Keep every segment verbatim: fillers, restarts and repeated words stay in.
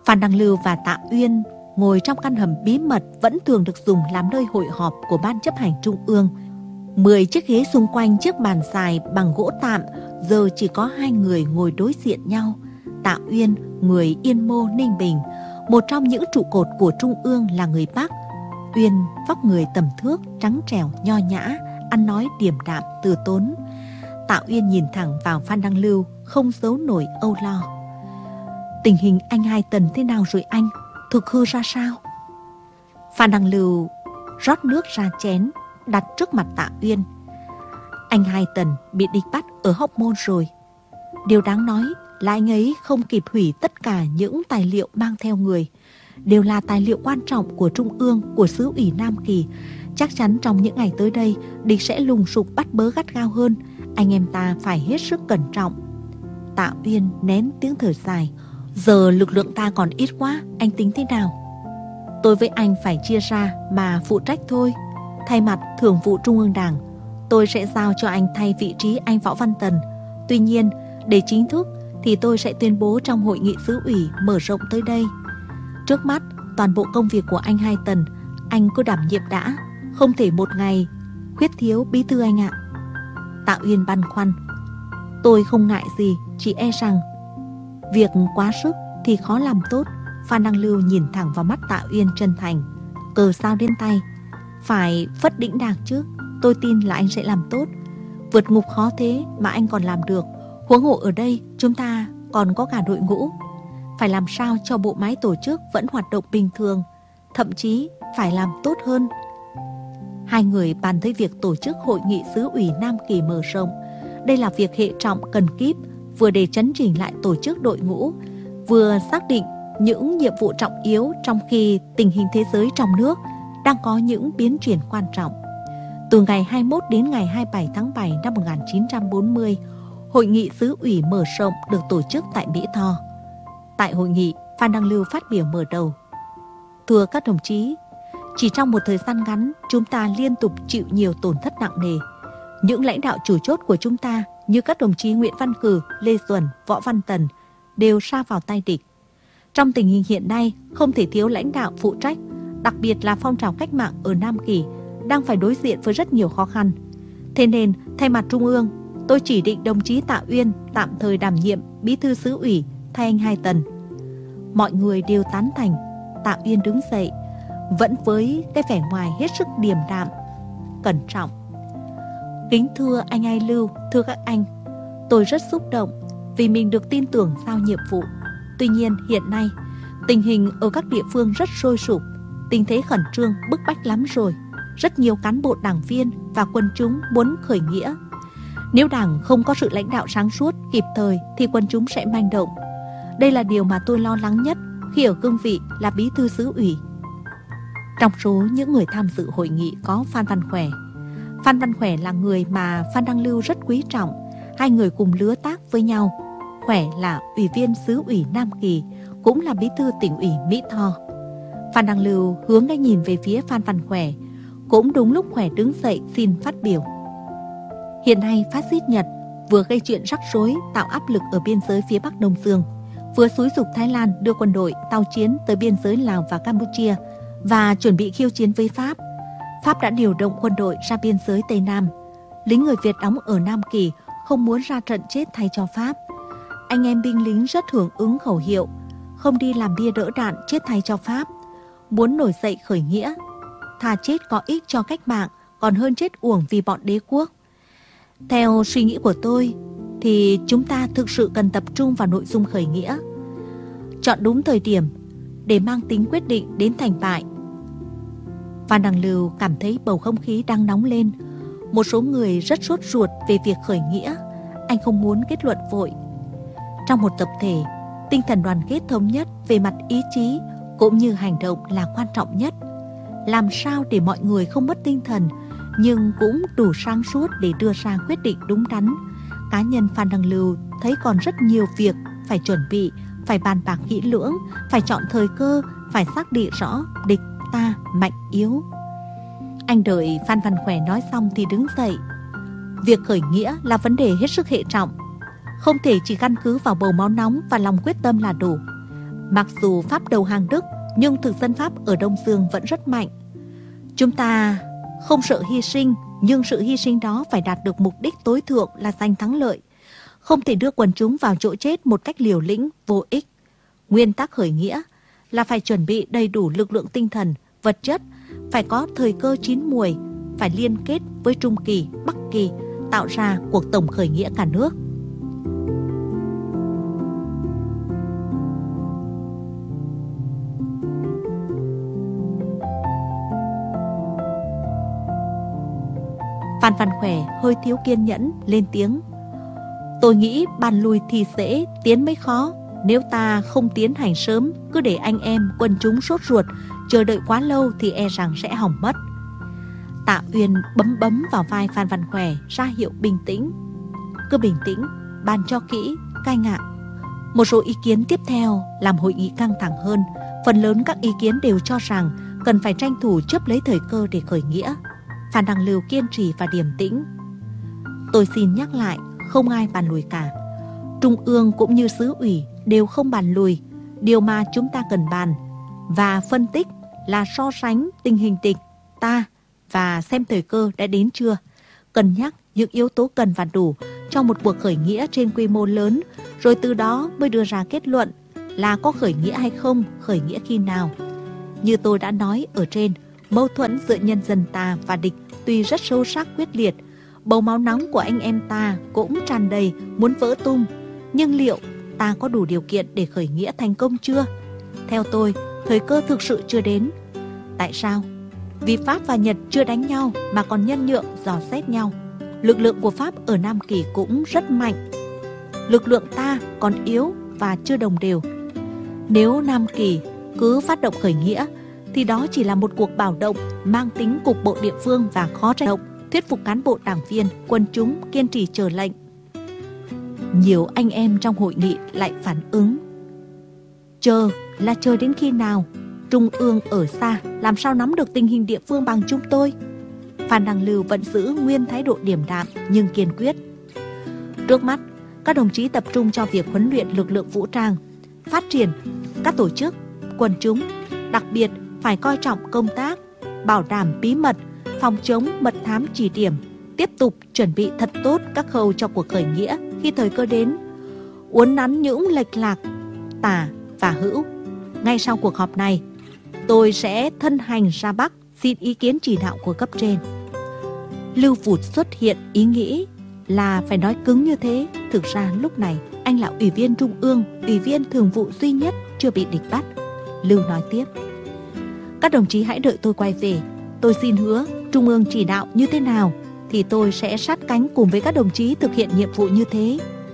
Phan Đăng Lưu và Tạ Uyên ngồi trong căn hầm bí mật vẫn thường được dùng làm nơi hội họp của Ban chấp hành Trung ương. Mười chiếc ghế xung quanh chiếc bàn dài bằng gỗ tạm giờ chỉ có hai người ngồi đối diện nhau. Tạ Uyên, người Yên Mô, Ninh Bình, một trong những trụ cột của Trung ương, là người Bắc. Uyên vóc người tầm thước, trắng trẻo, nho nhã, ăn nói điềm đạm, từ tốn. Tạ Uyên nhìn thẳng vào Phan Đăng Lưu, không giấu nổi âu lo. Tình hình anh Hai Tần thế nào rồi anh? Thực hư ra sao? Phan Đăng Lưu rót nước ra chén, đặt trước mặt Tạ Uyên. Anh Hai Tần bị địch bắt ở Hóc Môn rồi. Điều đáng nói là anh ấy không kịp hủy tất cả những tài liệu mang theo người. Đều là tài liệu quan trọng của Trung ương, của xứ ủy Nam Kỳ. Chắc chắn trong những ngày tới đây, địch sẽ lùng sục bắt bớ gắt gao hơn. Anh em ta phải hết sức cẩn trọng. Tạ Uyên nén tiếng thở dài. Giờ lực lượng ta còn ít quá, anh tính thế nào? Tôi với anh phải chia ra mà phụ trách thôi. Thay mặt Thường vụ Trung ương Đảng, tôi sẽ giao cho anh thay vị trí anh Võ Văn Tần. Tuy nhiên, để chính thức thì tôi sẽ tuyên bố trong hội nghị xứ ủy mở rộng tới đây. Trước mắt, toàn bộ công việc của anh Hai Tần, anh cứ đảm nhiệm đã. Không thể một ngày khuyết thiếu bí thư anh ạ. Tạ Uyên băn khoăn. Tôi không ngại gì, chỉ e rằng việc quá sức thì khó làm tốt. Phan Đăng Lưu nhìn thẳng vào mắt Tạ Uyên chân thành. Cờ sao đến tay, phải phất đĩnh đạc chứ. Tôi tin là anh sẽ làm tốt. Vượt ngục khó thế mà anh còn làm được. Huống hộ ở đây chúng ta còn có cả đội ngũ. Phải làm sao cho bộ máy tổ chức vẫn hoạt động bình thường, thậm chí phải làm tốt hơn. Hai người bàn tới việc tổ chức hội nghị xứ ủy Nam Kỳ mở rộng. Đây là việc hệ trọng cần kíp, vừa để chấn chỉnh lại tổ chức đội ngũ, vừa xác định những nhiệm vụ trọng yếu trong khi tình hình thế giới trong nước đang có những biến chuyển quan trọng. Từ ngày hai mươi mốt đến ngày hai mươi bảy tháng bảy năm một nghìn chín trăm bốn mươi, hội nghị xứ ủy mở rộng được tổ chức tại Mỹ Tho. Tại hội nghị, Phan Đăng Lưu phát biểu mở đầu. Thưa các đồng chí, chỉ trong một thời gian ngắn, chúng ta liên tục chịu nhiều tổn thất nặng nề. Những lãnh đạo chủ chốt của chúng ta như các đồng chí Nguyễn Văn Cử, Lê Duẩn, Võ Văn Tần đều sa vào tay địch. Trong tình hình hiện nay, không thể thiếu lãnh đạo phụ trách, đặc biệt là phong trào cách mạng ở Nam Kỳ đang phải đối diện với rất nhiều khó khăn. Thế nên, thay mặt Trung ương, tôi chỉ định đồng chí Tạ Uyên tạm thời đảm nhiệm bí thư xứ ủy thay anh Hai Tần. Mọi người đều tán thành. Tạ Uyên đứng dậy, vẫn với cái vẻ ngoài hết sức điềm đạm, cẩn trọng. Kính thưa anh Hai Lưu, thưa các anh, tôi rất xúc động vì mình được tin tưởng giao nhiệm vụ. Tuy nhiên hiện nay, tình hình ở các địa phương rất sôi sục, tình thế khẩn trương, bức bách lắm rồi. Rất nhiều cán bộ đảng viên và quân chúng muốn khởi nghĩa. Nếu đảng không có sự lãnh đạo sáng suốt, kịp thời thì quân chúng sẽ manh động. Đây là điều mà tôi lo lắng nhất khi ở cương vị là bí thư xứ ủy. Trong số những người tham dự hội nghị có Phan Văn Khỏe. Phan Văn Khỏe là người mà Phan Đăng Lưu rất quý trọng. Hai người cùng lứa tác với nhau. Khỏe là ủy viên xứ ủy Nam Kỳ, cũng là bí thư tỉnh ủy Mỹ Tho. Phan Đăng Lưu hướng cái nhìn về phía Phan Văn Khỏe. Cũng đúng lúc Khỏe đứng dậy xin phát biểu. Hiện nay phát xít Nhật vừa gây chuyện rắc rối, tạo áp lực ở biên giới phía Bắc Đông Dương, vừa xúi giục Thái Lan đưa quân đội, tàu chiến tới biên giới Lào và Campuchia và chuẩn bị khiêu chiến với Pháp. Pháp đã điều động quân đội ra biên giới Tây Nam. Lính người Việt đóng ở Nam Kỳ không muốn ra trận chết thay cho Pháp. Anh em binh lính rất hưởng ứng khẩu hiệu không đi làm bia đỡ đạn chết thay cho Pháp, muốn nổi dậy khởi nghĩa. Thà chết có ích cho cách mạng còn hơn chết uổng vì bọn đế quốc. Theo suy nghĩ của tôi thì chúng ta thực sự cần tập trung vào nội dung khởi nghĩa, chọn đúng thời điểm để mang tính quyết định đến thành bại. Phan Đăng Lưu cảm thấy bầu không khí đang nóng lên. Một số người rất sốt ruột về việc khởi nghĩa. Anh không muốn kết luận vội. Trong một tập thể, tinh thần đoàn kết thống nhất về mặt ý chí cũng như hành động là quan trọng nhất. Làm sao để mọi người không mất tinh thần nhưng cũng đủ sáng suốt để đưa ra quyết định đúng đắn. Cá nhân Phan Đăng Lưu thấy còn rất nhiều việc phải chuẩn bị, phải bàn bạc kỹ lưỡng, phải chọn thời cơ, phải xác định rõ địch ta mạnh yếu. Anh đợi Phan Văn Khỏe nói xong thì đứng dậy. Việc khởi nghĩa là vấn đề hết sức hệ trọng, không thể chỉ căn cứ vào bầu máu nóng và lòng quyết tâm là đủ. Mặc dù Pháp đầu hàng Đức, nhưng thực dân Pháp ở Đông Dương vẫn rất mạnh. Chúng ta không sợ hy sinh, nhưng sự hy sinh đó phải đạt được mục đích tối thượng là giành thắng lợi. Không thể đưa quần chúng vào chỗ chết một cách liều lĩnh, vô ích. Nguyên tắc khởi nghĩa là phải chuẩn bị đầy đủ lực lượng tinh thần, vật chất, phải có thời cơ chín muồi, phải liên kết với Trung Kỳ, Bắc Kỳ, tạo ra cuộc tổng khởi nghĩa cả nước. Phan Văn Khỏe hơi thiếu kiên nhẫn lên tiếng. Tôi nghĩ bàn lùi thì dễ, tiến mới khó. Nếu ta không tiến hành sớm, cứ để anh em quân chúng sốt ruột, chờ đợi quá lâu thì e rằng sẽ hỏng mất. Tạ Uyên bấm bấm vào vai Phan Văn Khỏe ra hiệu bình tĩnh. Cứ bình tĩnh, bàn cho kỹ, cai ngạo. Một số ý kiến tiếp theo làm hội nghị căng thẳng hơn. Phần lớn các ý kiến đều cho rằng cần phải tranh thủ chấp lấy thời cơ để khởi nghĩa. Phan Đăng Lưu kiên trì và điềm tĩnh. Tôi xin nhắc lại, không ai bàn lùi cả. Trung ương cũng như xứ ủy đều không bàn lùi. Điều mà chúng ta cần bàn và phân tích là so sánh tình hình địch ta và xem thời cơ đã đến chưa. Cân nhắc những yếu tố cần và đủ cho một cuộc khởi nghĩa trên quy mô lớn, rồi từ đó mới đưa ra kết luận là có khởi nghĩa hay không, khởi nghĩa khi nào. Như tôi đã nói ở trên, mâu thuẫn giữa nhân dân ta và địch tuy rất sâu sắc quyết liệt, bầu máu nóng của anh em ta cũng tràn đầy muốn vỡ tung. Nhưng liệu ta có đủ điều kiện để khởi nghĩa thành công chưa? Theo tôi, thời cơ thực sự chưa đến. Tại sao? Vì Pháp và Nhật chưa đánh nhau mà còn nhân nhượng dò xét nhau. Lực lượng của Pháp ở Nam Kỳ cũng rất mạnh. Lực lượng ta còn yếu và chưa đồng đều. Nếu Nam Kỳ cứ phát động khởi nghĩa thì đó chỉ là một cuộc bạo động mang tính cục bộ địa phương và khó tranh động, thuyết phục cán bộ đảng viên, quân chúng kiên trì chờ lệnh. Nhiều anh em trong hội nghị lại phản ứng. Chờ là chờ đến khi nào? Trung ương ở xa, làm sao nắm được tình hình địa phương bằng chúng tôi? Phan Đăng Lưu vẫn giữ nguyên thái độ điềm đạm nhưng kiên quyết. Trước mắt, các đồng chí tập trung cho việc huấn luyện lực lượng vũ trang, phát triển các tổ chức, quần chúng, đặc biệt phải coi trọng công tác, bảo đảm bí mật, phòng chống mật thám chỉ điểm, tiếp tục chuẩn bị thật tốt các khâu cho cuộc khởi nghĩa khi thời cơ đến, uốn nắn những lệch lạc, tả và hữu. Ngay sau cuộc họp này, tôi sẽ thân hành ra Bắc xin ý kiến chỉ đạo của cấp trên. Lưu Vụt xuất hiện ý nghĩ là phải nói cứng như thế. Thực ra lúc này anh là ủy viên trung ương, ủy viên thường vụ duy nhất chưa bị địch bắt. Lưu nói tiếp. Các đồng chí hãy đợi tôi quay về. Tôi xin hứa trung ương chỉ đạo như thế nào thì tôi sẽ sát cánh cùng với các đồng chí thực hiện nhiệm vụ như thế.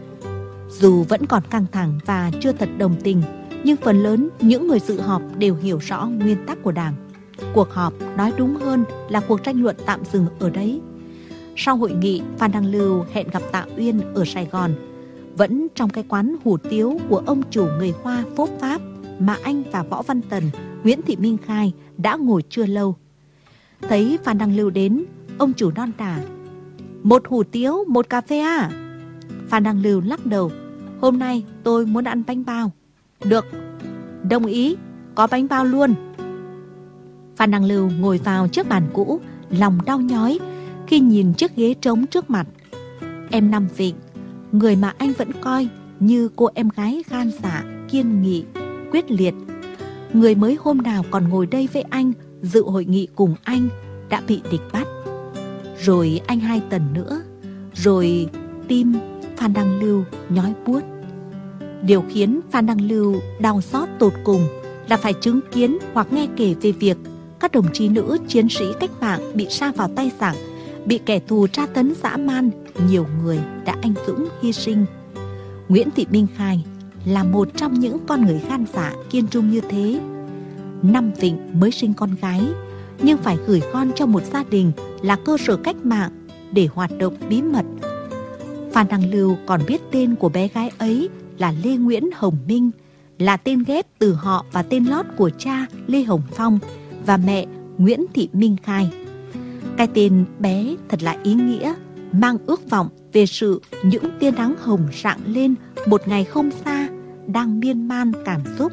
Dù vẫn còn căng thẳng và chưa thật đồng tình, nhưng phần lớn những người dự họp đều hiểu rõ nguyên tắc của Đảng. Cuộc họp nói đúng hơn là cuộc tranh luận tạm dừng ở đấy. Sau hội nghị, Phan Đăng Lưu hẹn gặp Tạ Uyên ở Sài Gòn, vẫn trong cái quán hủ tiếu của ông chủ người Hoa phốp Pháp mà anh và Võ Văn Tần, Nguyễn Thị Minh Khai đã ngồi chưa lâu. Thấy Phan Đăng Lưu đến, ông chủ non tả. Một hủ tiếu, một cà phê à? Phan Đăng Lưu lắc đầu. Hôm nay tôi muốn ăn bánh bao. Được, đồng ý, có bánh bao luôn. Phan Đăng Lưu ngồi vào chiếc bàn cũ, lòng đau nhói khi nhìn chiếc ghế trống trước mặt. Em Năm Vịnh, người mà anh vẫn coi như cô em gái gan dạ, kiên nghị, quyết liệt, người mới hôm nào còn ngồi đây với anh, dự hội nghị cùng anh, đã bị địch bắt. Rồi anh hai Tần nữa. Rồi tim Phan Đăng Lưu nhói buốt. Điều khiến Phan Đăng Lưu đau xót tột cùng là phải chứng kiến hoặc nghe kể về việc các đồng chí nữ chiến sĩ cách mạng bị sa vào tay giặc, bị kẻ thù tra tấn dã man, nhiều người đã anh dũng hy sinh. Nguyễn Thị Minh Khai là một trong những con người gan dạ kiên trung như thế. Năm Vịnh mới sinh con gái, nhưng phải gửi con cho một gia đình là cơ sở cách mạng để hoạt động bí mật. Phan Đăng Lưu còn biết tên của bé gái ấy là Lê Nguyễn Hồng Minh, là tên ghép từ họ và tên lót của cha Lê Hồng Phong và mẹ Nguyễn Thị Minh Khai. Cái tên bé thật là ý nghĩa, mang ước vọng về sự những tia nắng hồng rạng lên một ngày không xa, đang miên man cảm xúc.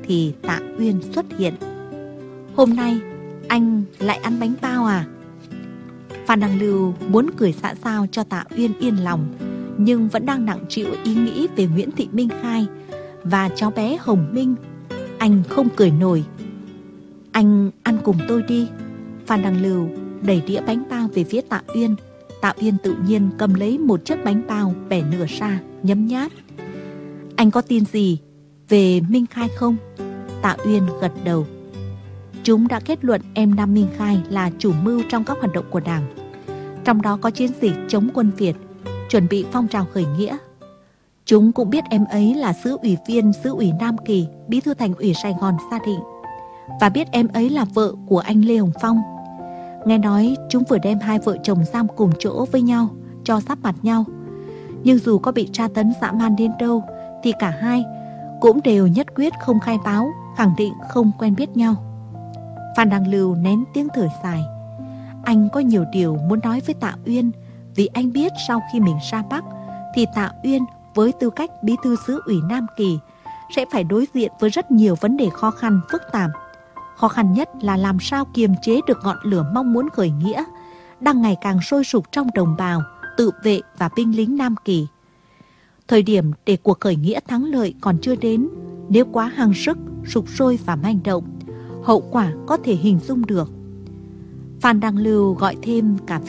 thì Tạ Uyên xuất hiện. Hôm nay anh lại ăn bánh bao à? Phan Đăng Lưu muốn cười xã giao cho Tạ Uyên yên lòng, nhưng vẫn đang nặng trĩu ý nghĩ về Nguyễn Thị Minh Khai và cháu bé Hồng Minh. Anh không cười nổi. Anh ăn cùng tôi đi. Phan Đăng Lưu đẩy đĩa bánh bao về phía Tạ Uyên. Tạ Uyên tự nhiên cầm lấy một chiếc bánh bao bẻ nửa ra, nhấm nháp. Anh có tin gì về Minh Khai không? Tạ Uyên gật đầu. Chúng đã kết luận em Nam Minh Khai là chủ mưu trong các hoạt động của Đảng, trong đó có chiến dịch chống quân Việt, chuẩn bị phong trào khởi nghĩa. Chúng cũng biết em ấy là xứ ủy viên xứ ủy Nam Kỳ, bí thư thành ủy Sài Gòn Sa Định, và biết em ấy là vợ của anh Lê Hồng Phong. Nghe nói chúng vừa đem hai vợ chồng giam cùng chỗ với nhau, cho sắp mặt nhau. Nhưng dù có bị tra tấn dã man đến đâu, thì cả hai cũng đều nhất quyết không khai báo, khẳng định không quen biết nhau. Phan Đăng Lưu nén tiếng thở dài. Anh có nhiều điều muốn nói với Tạ Uyên, vì anh biết sau khi mình ra Bắc thì Tạ Uyên với tư cách bí thư xứ ủy Nam Kỳ sẽ phải đối diện với rất nhiều vấn đề khó khăn, phức tạp. Khó khăn nhất là làm sao kiềm chế được ngọn lửa mong muốn khởi nghĩa đang ngày càng sôi sục trong đồng bào, tự vệ và binh lính Nam Kỳ. Thời điểm để cuộc khởi nghĩa thắng lợi còn chưa đến. Nếu quá hăng sức, sục sôi và manh động, hậu quả có thể hình dung được. Phan Đăng Lưu gọi thêm cà phê